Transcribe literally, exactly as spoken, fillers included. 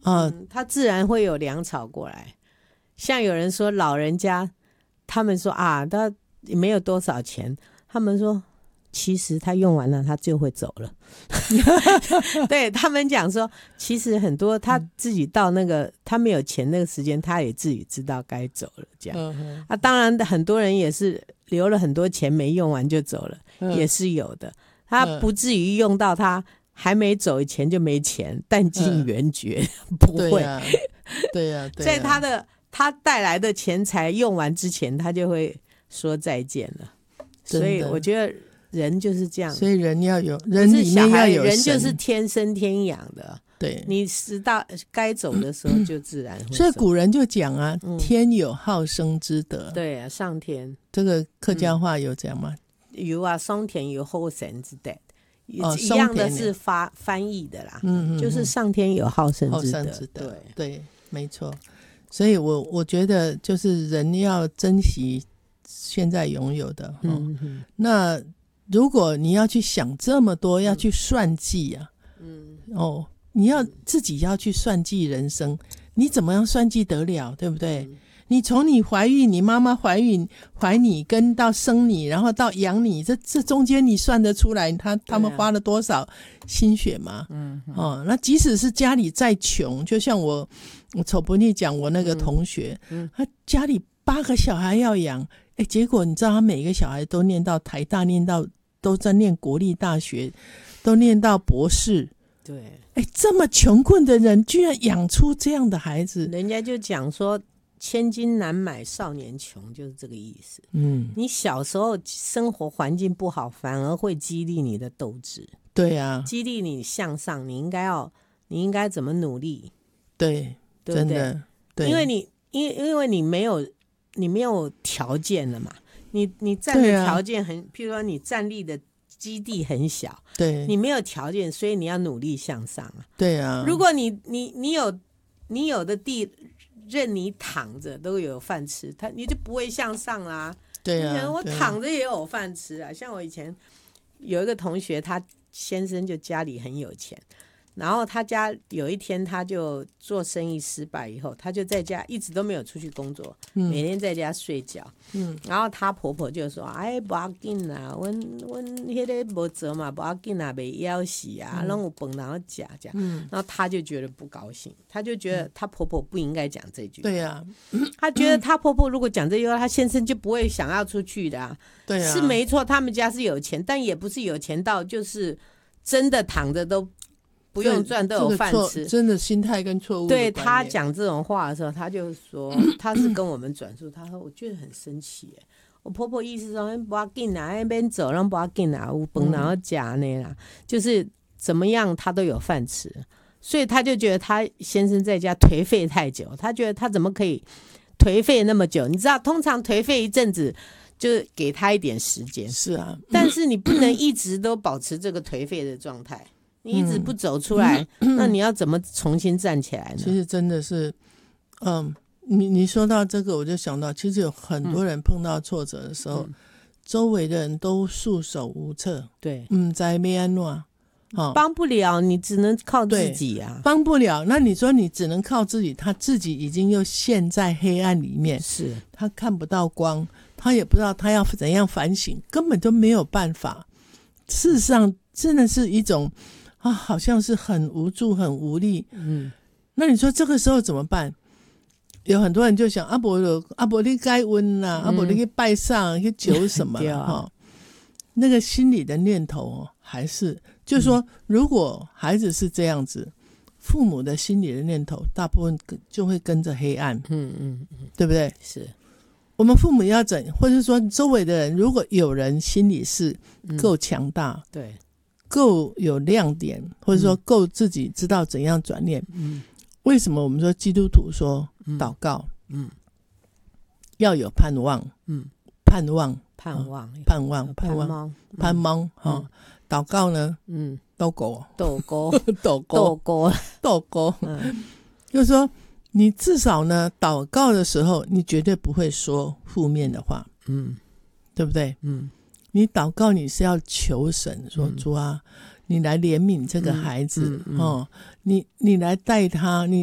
啊、 嗯，他自然会有粮草过来。像有人说老人家，他们说啊，他没有多少钱，他们说其实他用完了他就会走了。对，他们讲说其实很多他自己到那个、嗯、他没有钱那个时间，他也自己知道该走了这样、嗯、啊。当然很多人也是留了很多钱没用完就走了、嗯、也是有的，他不至于用到他还没走以前就没钱，弹尽援绝、嗯、不会。对呀、啊对呀、啊啊、 在他的他带来的钱财用完之前，他就会说再见了。所以我觉得人就是这样， 所以人要有人里面要有神， 人就是天生天养的。 对， 你知道该走的时候就自然会走、 嗯、所以古人就讲啊、嗯、天有好生之德。 对啊，上天这个客家话有讲吗？ 有啊，上天有好生之德、哦、一样的是发翻译的啦。嗯嗯，就是上天有好生之德。 之德对对，没错。所以我我觉得就是人要珍惜现在拥有的、哦嗯嗯、那如果你要去想这么多，要去算计啊，嗯哦，你要自己要去算计人生，你怎么样算计得了，对不对？嗯、你从你怀孕，你妈妈怀孕怀你，跟到生你，然后到养你，这这中间你算得出来他他们花了多少心血吗？嗯、啊、哦，那即使是家里再穷，就像我我丑不腻讲我那个同学、嗯嗯、他家里八个小孩要养，哎，结果你知道他每个小孩都念到台大，念到都在念国立大学，都念到博士。 对， 哎，这么穷困的人居然养出这样的孩子， 人家就讲说千金难买少年穷，就是这个意思。嗯，你小时候生活环境不好，反而会激励你的斗志。 对啊， 激励你向上，你应该要你应该怎么努力。 对， 对不对？ 真的对， 因为你因为因为你没有你没有条件了嘛，你你站的条件很、啊、譬如说你站立的基地很小， 对， 你没有条件，所以你要努力向上啊。 对啊， 如果你你你有你有的地任你躺着都有饭吃，他你就不会向上啦、啊。 对啊， 我躺着也有饭吃啊。像我以前有一个同学，他先生就家里很有钱，然后他家有一天他就做生意失败以后，他就在家一直都没有出去工作、嗯、每天在家睡觉、嗯、然后他婆婆就说哎，不要紧啦，我我那个没辙嘛，不要紧啦，没要死啊，让我本然后假这样、嗯、然后他就觉得不高兴，他就觉得他婆婆不应该讲这句话。 对啊， 他觉得他婆婆如果讲这句话，他先生就不会想要出去的、啊、 对啊， 是没错，他们家是有钱，但也不是有钱到就是真的躺着都不用赚都有饭吃、 这个、真的心态跟错误的观念。 对，他讲这种话的时候，他就说他是跟我们转述，他说我觉得很生气耶，我婆婆意思说不要紧啦，那边走让不要紧啦，有饭然后夹呢啦，就是怎么样他都有饭吃，所以他就觉得他先生在家颓废太久，他觉得他怎么可以颓废那么久？你知道通常颓废一阵子就是给他一点时间， 是啊， 但是你不能一直都保持这个颓废的状态，你一直不走出来、嗯、那你要怎么重新站起来呢？ 其实真的是嗯，你你说到这个我就想到，其实有很多人碰到挫折的时候、嗯、周围的人都束手无策， 对， 嗯，在没安诺帮不了，你只能靠自己啊， 帮不了。那你说你只能靠自己，他自己已经又陷在黑暗里面， 是他看不到光，他也不知道他要怎样反省，根本都没有办法。事实上真的是一种啊，好像是很无助很无力。嗯，那你说这个时候怎么办？有很多人就想啊，不啊不你该问啦，啊不你去拜上去求什么啦、哦、那个心里的念头、哦、还是就是说、嗯、如果孩子是这样子，父母的心里的念头大部分就会跟着黑暗。嗯嗯嗯，对不对？ 是我们父母要怎，或者说周围的人，如果有人心里是够强大、嗯、对，够有亮点，或者说够自己知道怎样转念。嗯，为什么我们说基督徒说祷告，嗯，要有盼望，嗯，盼望盼望、哦、 盼望盼望盼望哈、嗯，祷告呢，嗯，祷告祷告祷告祷告，嗯，就是说你至少呢祷告的时候你绝对不会说负面的话，嗯，对不对？嗯，你祷告你是要求神说、嗯、主啊你来怜悯这个孩子、嗯嗯嗯、哦，你你来带他，你